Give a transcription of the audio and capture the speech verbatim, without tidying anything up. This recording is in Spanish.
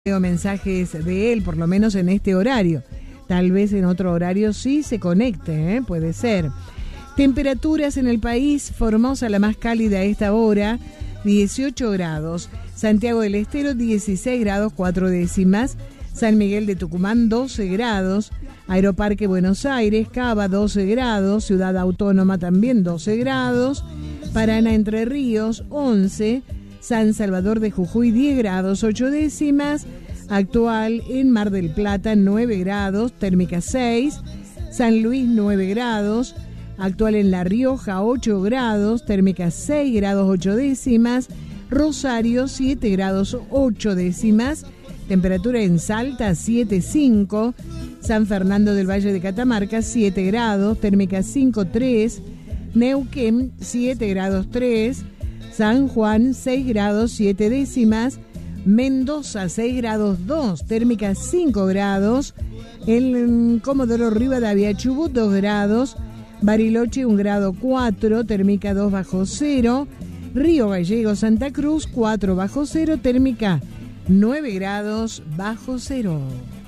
Veo mensajes de él, por lo menos en este horario. Tal vez en otro horario sí se conecte, ¿eh? Puede ser. Temperaturas en el país: Formosa la más cálida a esta hora, dieciocho grados. Santiago del Estero, dieciséis grados, cuatro décimas. San Miguel de Tucumán, doce grados. Aeroparque Buenos Aires, Cava, doce grados. Ciudad Autónoma también, doce grados. Paraná Entre Ríos, once. San Salvador de Jujuy, diez grados, ocho décimas. Actual en Mar del Plata, nueve grados, térmica seis. San Luis, nueve grados. Actual en La Rioja, ocho grados, térmica seis grados, ocho décimas. Rosario, siete grados, ocho décimas. Temperatura en Salta, siete cinco. San Fernando del Valle de Catamarca, siete grados, térmica cinco tres. Neuquén, siete grados, tres. San Juan, seis grados, siete décimas. Mendoza, seis grados, dos, térmica cinco grados. El Comodoro Rivadavia, Chubut, dos grados. Bariloche, un grado, cuatro, térmica dos bajo cero. Río Gallegos, Santa Cruz, cuatro bajo cero, térmica nueve grados bajo cero.